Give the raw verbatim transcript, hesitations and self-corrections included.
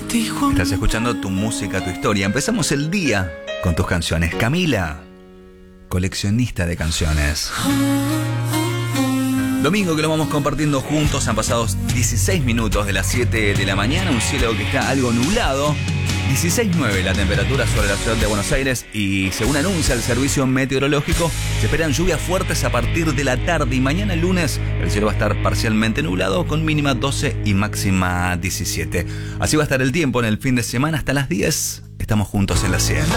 Estás escuchando Tu Música, Tu Historia. Empezamos el día con tus canciones. Camila, coleccionista de canciones. Domingo que lo vamos compartiendo juntos. Han pasado dieciséis minutos de las siete de la mañana. Un cielo que está algo nublado. dieciséis punto nueve la temperatura sobre la ciudad de Buenos Aires. Y según anuncia el servicio meteorológico, se esperan lluvias fuertes a partir de la tarde. Y mañana lunes el cielo va a estar parcialmente nublado, con mínima doce y máxima diecisiete. Así va a estar el tiempo en el fin de semana. Hasta las diez estamos juntos en la cien.